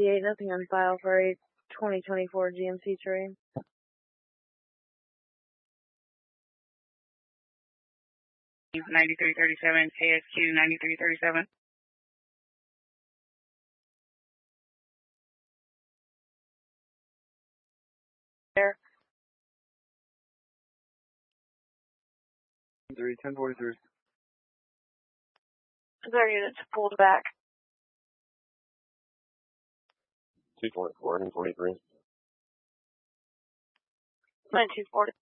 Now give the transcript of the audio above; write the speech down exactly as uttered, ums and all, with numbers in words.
fifty-eight, nothing on file for a twenty twenty-four G M C Terrain. ninety-three thirty-seven, K S Q ninety-three thirty-seven. There. three, ten forty-three. Their units pulled back. two twenty-four and twenty-three. nine two forty.